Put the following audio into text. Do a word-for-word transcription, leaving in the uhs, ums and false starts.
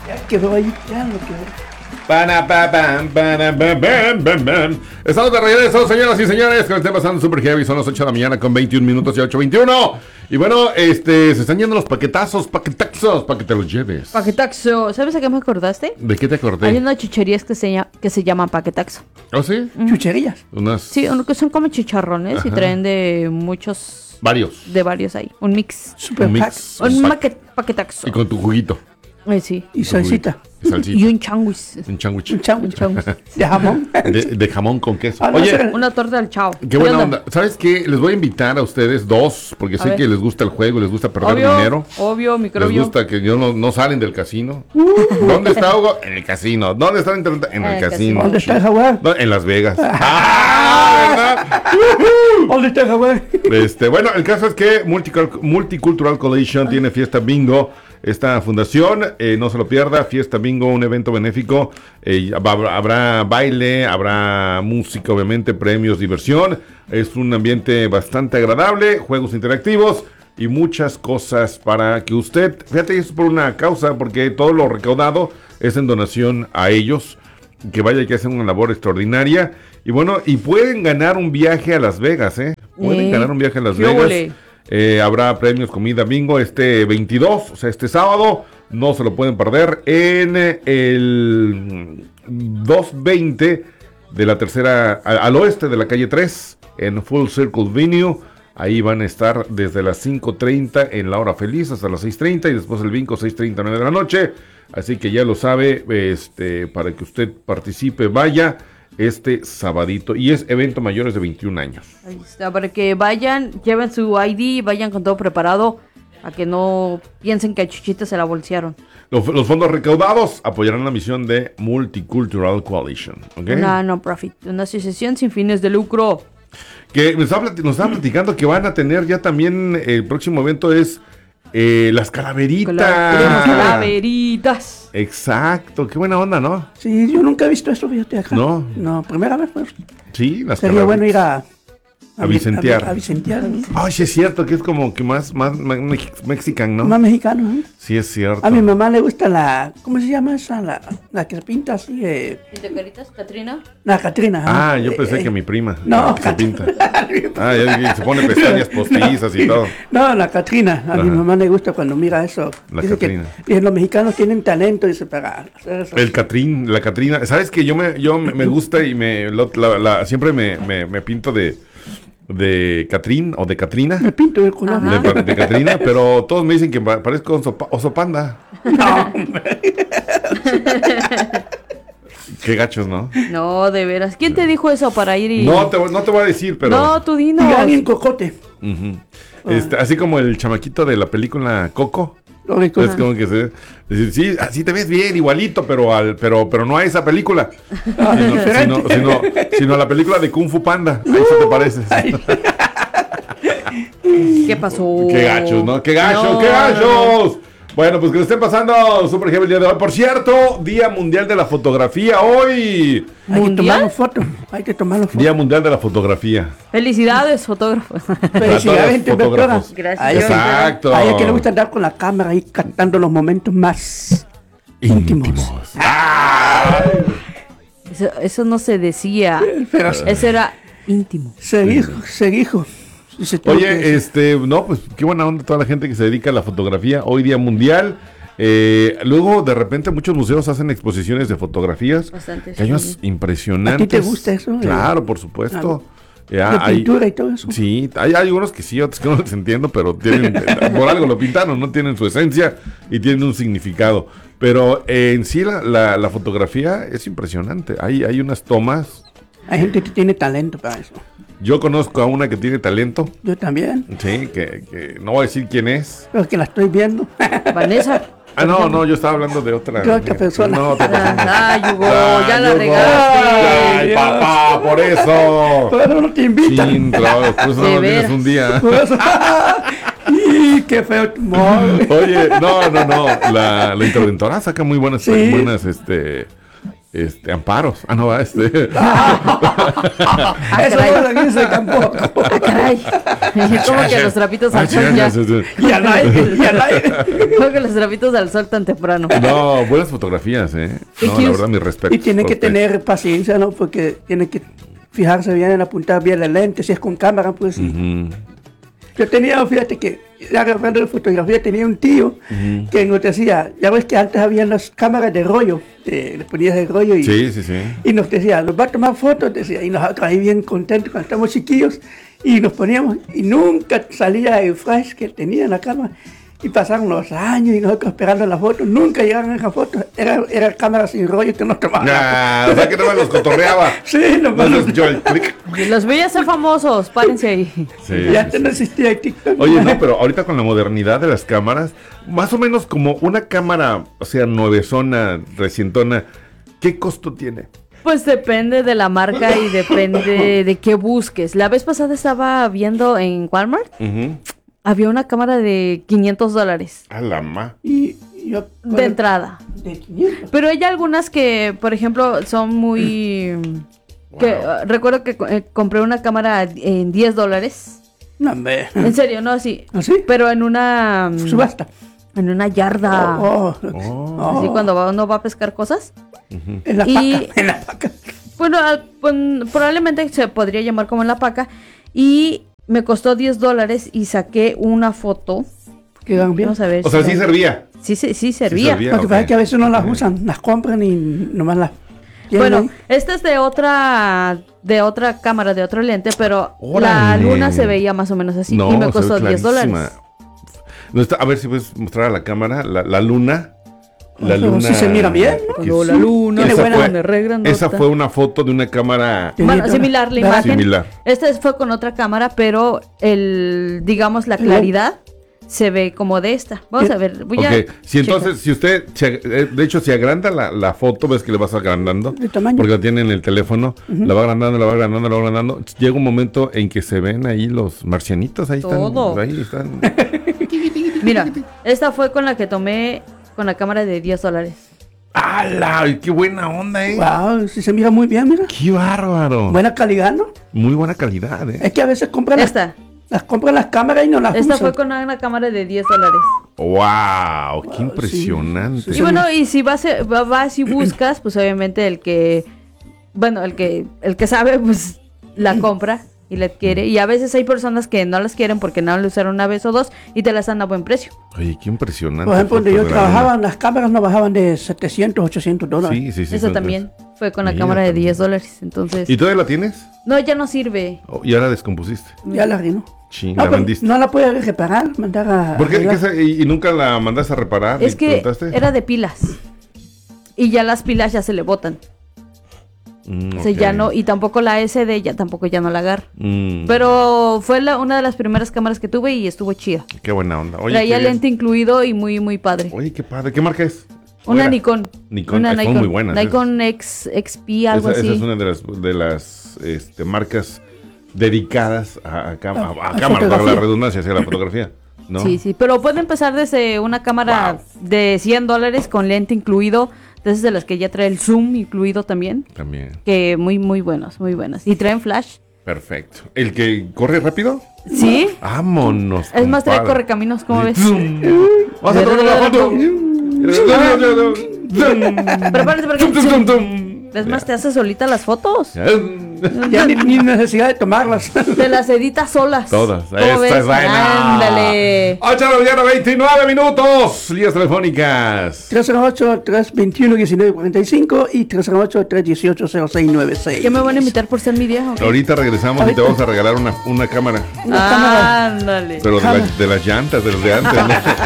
Ya quedó ahí, ya lo quedó. Para, pa, pam, para, pam, pam, pam, pam. Estamos de regreso, señoras y señores, que me estén pasando super heavy. Son las ocho de la mañana con veintiún minutos y ocho veintiuno. Y bueno, este, se están yendo los paquetazos, paquetazos, para que te los lleves. Paquetaxo. ¿Sabes a qué me acordaste? ¿De qué te acordé? Hay unas chucherías que se, llama, que se llaman paquetaxo. ¿Oh, sí? Chucherías. Unas... Sí, uno que son como chicharrones. Ajá. Y traen de muchos... Varios. De varios ahí. Un mix. Super Un pack. mix. Un pa- maquet- paquetaxo. Y con tu juguito. Eh, sí. Y salsita. Y salsita. Y un changuis. Un sándwich. Un Un chándwich. changuis. De jamón. De, de jamón con queso. Ah, no, Oye, será- Una torta del chao. qué buena onda. ¿Sabes qué? Les voy a invitar a ustedes dos, porque A sé ver. que les gusta el juego, les gusta perder Obvio, dinero. obvio, Les microbio. gusta que yo no, no salen del casino. ¿Dónde está Hugo? En el casino. ¿Dónde está el internet? En En el el casino. casino. ¿Dónde está el jaguar? No, en Las Vegas. Ah, ¿Dónde está el jaguar? ¿verdad? Este, bueno, el caso es que Multicul- Multicultural Coalition tiene fiesta bingo. Esta fundación, eh, no se lo pierda, fiesta bingo, un evento benéfico. eh, habrá, habrá baile, habrá música, obviamente, premios, diversión. Es un ambiente bastante agradable, juegos interactivos y muchas cosas para que usted, fíjate, eso es por una causa, porque todo lo recaudado es en donación a ellos. Que vaya, que hacen una labor extraordinaria. Y bueno, y pueden ganar un viaje a Las Vegas, ¿eh? Pueden Eh, ganar un viaje a Las qué Vegas. ole. Eh, habrá premios, comida, bingo este veintidós, o sea, este sábado. No se lo pueden perder en el doscientos veinte de la tercera, a- al oeste de la calle tres, en Full Circle Venue. Ahí van a estar desde las cinco treinta en la hora feliz hasta las seis treinta y después el bingo seis treinta, nueve de la noche. Así que ya lo sabe, este, para que usted participe, vaya este sabadito. Y es evento mayores de veintiún años. Ahí está, para que vayan, lleven su I D, vayan con todo preparado, a que no piensen que a Chuchita se la bolsearon. Los, los fondos recaudados apoyarán la misión de Multicultural Coalition. ¿Ok? Una non-profit, una asociación sin fines de lucro. Que nos estaba, plati- nos estaba platicando que van a tener ya también, el próximo evento es eh, las calaveritas. Queremos calaveritas. Exacto, qué buena onda, ¿no? Sí, yo nunca he visto eso, fíjate acá. No. No, primera vez, pues. Sí, las Sería bueno ir a... A vicentear. A, a vicentear, ¿no? Ay, sí es cierto que es como que más, más, más mex- mexican, ¿no? Más mexicano, ¿eh? Sí es cierto. A mi mamá le gusta la... ¿Cómo se llama esa? La, la que pinta así, eh... ¿Pinta caritas, Catrina? La Catrina. Ah, ¿eh? yo pensé Eh, que mi prima. No, la que se pinta. Ah, ya, ya se pone pestañas postizas y todo. No, la Catrina. A mi Ajá. mamá le gusta cuando mira eso. La dice que Catrina. dice, los mexicanos tienen talento, dice, para hacer eso. El Catrín, la Catrina. ¿Sabes que yo me, yo me me gusta y me lo- la- la- siempre me, me, me pinto de de Catrín o de Catrina? Me pinto el color. Ajá. De, pa- de Catrina, pero todos me dicen que pa- parezco oso, pa- oso panda. No, hombre. Qué gachos, ¿no? No, de veras. ¿Quién te dijo eso para ir y...? No te, no te voy a decir, pero... No, tú dinos. Gani en cocote. Ujú. Este, así como el chamaquito de la película Coco. Lo que Es cosa- como que se decir, sí, así te ves bien, igualito, pero al, pero, pero no a esa película. Sino, sino, sino, sino a la película de Kung Fu Panda. Ahí se te pareces. ¿Qué pasó? Qué gachos, ¿no? ¡Qué gachos, No, qué no, gachos! Bueno, pues que lo estén pasando súper heavy el día de hoy. Por cierto, Día Mundial de la Fotografía hoy. Hay que ¿Mundial? tomarlo fotos. Hay que tomarlo fotos. Día Mundial de la Fotografía. Felicidades, fotógrafo. Felicidades, Para todos los doctora. fotógrafos. Gracias. A ella- Exacto. A ella que le gusta andar con la cámara ahí captando los momentos más íntimos. Eso, eso no se decía. Pero Eso era íntimo. seguijo, seguijo. Dice, tengo que Oye, decir. este, no, pues qué buena onda toda la gente que se dedica a la fotografía. Hoy Día Mundial. Eh, luego, de repente, muchos museos hacen exposiciones de fotografías. Bastante, Que hay unas sí. impresionantes. ¿A ti te gusta eso? Claro, por supuesto. Ya, de hay- pintura y todo eso. Sí, hay, hay unos que sí, otros que no les entiendo, pero tienen, por algo lo pintaron, no tienen su esencia y tienen un significado. Pero eh, en sí la, la, la fotografía es impresionante. Hay, hay unas tomas. Hay gente que tiene talento para eso. Yo conozco a una que tiene talento, Yo también. sí, que, que no voy a decir quién es. Pero que la estoy viendo. Vanessa. Ah, no, no, yo estaba hablando de otra. De otra persona. No, otra persona. Ay, Hugo, ya la Hugo. regaste. Ay, papá, por eso. Pero no te invitan. Sí, claro, por eso De no vienes veras. un día. Por eso- ¡Y qué feo tumor! Oye, no, no, no. La, la interventora saca muy buenas, Sí. buenas, este, este, amparos. Ah, no, este. Ah, Eso caray. no lo dice tampoco. Ah, caray. Como que los trapitos Ah, al sol chinga, ya. sí, sí. Y al aire, y al aire. Como que los trapitos al sol tan temprano. No, buenas fotografías, ¿eh? ¿Y No, la quieres- verdad, mi respeto. Y tiene que tener paciencia, ¿no? Porque tiene que fijarse bien en apuntar bien el lente, si es con cámara, pues. Yo tenía, fíjate que, ya hablando de fotografía, tenía un tío que nos decía, ya ves que antes habían las cámaras de rollo, de, le ponías el rollo y, Sí, sí, sí. y nos decía, nos va a tomar fotos, decía, y nosotros ahí bien contentos cuando estamos chiquillos, y nos poníamos, y nunca salía el flash que tenía en la cámara. Y pasaron los años y nosotros esperando las fotos, nunca llegaron esas fotos, era, era cámara sin rollo que nos tomaban. Ah, o sea que no me los cotorreaba. Sí, No nomás se los- escuchó el clic. Y los voy a hacer famosos, párense ahí. Sí, y sí, antes sí. no existía el TikTok. Oye, no, pero ahorita con la modernidad de las cámaras, más o menos como una cámara, o sea, nuevezona, recientona, ¿qué costo tiene? Pues depende de la marca y depende de qué busques. La vez pasada estaba viendo en Walmart, Ujú. había una cámara de quinientos dólares A la ma. Y yo, de entrada. de quinientos. Pero hay algunas que, por ejemplo, son muy... que Wow. uh, recuerdo que co- eh, compré una cámara en diez dólares. No, hombre. En serio, no, sí. ¿Ah, sí? Pero en una... mm, Subasta. En una yarda. Oh, oh, Oh. oh. Así cuando va- uno va a pescar cosas. En la Y- paca, en la paca. Bueno, al- pues, probablemente se podría llamar como en la paca. Y me costó diez dólares y saqué una foto. Que van bien. Vamos a ver. O sea, si- sí servía. Sí, sí, sí servía. servía. Lo que ok. pasa es que a veces no las usan, las compran y nomás las tienen Bueno, ahí. esta es de otra de otra cámara, de otro lente, pero la Órale. luna se veía más o menos así y me se ve costó diez clarísima. dólares. No está- a ver si puedes mostrar a la cámara la, la luna. La Ojo, luna. sí se mira bien, ¿no? que Cuando sí. la luna Tiene Esa buena- fue- pone re grandota. Esa fue una foto de una cámara. Bueno, Tiene- similar la ¿verdad? imagen. Similar. Esta fue con otra cámara, pero el, digamos, la claridad se ve como de esta. Vamos a ver, voy a Ok, si checar. entonces, si usted, se- eh, de hecho, si agranda la, la foto, ves que le vas agrandando, De tamaño. porque la tiene en el teléfono, la va agrandando, la va agrandando, la va agrandando, llega un momento en que se ven ahí los marcianitos, ahí Todo. están, ahí están. Mira, esta fue con la que tomé con la cámara de diez dólares. ¡Hala! ¡Qué buena onda, eh! Wow, sí se mira muy bien, mira. ¡Qué bárbaro! Buena calidad, ¿no? Muy buena calidad, eh. Es que a veces compran las, Esta, las compran las cámaras y no las esta usan. fue con una cámara de diez dólares. ¡Wow! ¡Qué impresionante! Y bueno, y si vas, a- va- vas y buscas, pues obviamente el que, bueno, el que, el que sabe, pues la compra y la adquiere. Y a veces hay personas que no las quieren porque no la usaron una vez o dos y te las dan a buen precio. Oye, qué impresionante. Por ejemplo, donde foto yo de la trabajaba, las cámaras no bajaban de setecientos, ochocientos luna. dólares. Sí, sí, sí. Eso son- también fue con la Mira, cámara de también. diez dólares. Entonces, ¿Y todavía la tienes? no, ya no sirve. Oh, ¿y ahora descompusiste? Ya la arruinó. Ching, No, la pero vendiste. no la puede reparar, mandar a. ¿Por qué? arreglar. ¿Qué se- y, y nunca la mandaste a reparar? Es ¿Ni que preguntaste? era de pilas. Y ya las pilas ya se le botan. Mm, O sea, ok. ya no, y tampoco la S D, ya tampoco ya no la agarra. Mm, Pero fue la, una de las primeras cámaras que tuve y estuvo chida. Qué buena onda. Oye, Traía qué bien. lente incluido y muy, muy padre. Oye, qué padre. ¿Qué marca es? Una Fuera. Nikon. Nikon. Una Ah, son Nikon. muy buenas. Nikon X, X P, algo esa, así. esa es una de las, de las este, marcas dedicadas a, a, cam- a- a A cámara, para la fotografía. redundancia, hacia la fotografía. ¿No? Sí, sí, pero puede empezar desde una cámara de cien dólares con lente incluido, desde las que ya trae el zoom incluido también, También. que muy, muy buenos, muy buenas. Y traen flash. Perfecto. ¿El que corre rápido? ¿Sí? Vámonos. Es más, trae compadre. correcaminos, ¿cómo ves? Zum. Vamos a tomar la foto. Prepárense porque... Tum, tum, tum. Es más, te hace solita las fotos. Ya ni, ni necesidad de tomarlas. Te las editas solas. Todas. ¿Cómo Esta ves? es buena. Ándale. ocho de la mañana, veintinueve minutos. Líneas telefónicas. tres cero ocho, tres veintiuno, diecinueve cuarenta y cinco y tres cero ocho, tres dieciocho, cero seis noventa y seis. ¿Qué me van a invitar por ser mi vieja? o qué? Ahorita regresamos y te vamos a regalar una, una cámara. Una cámara. Ándale. Pero de, la- de las llantas, de los de antes. ¿no?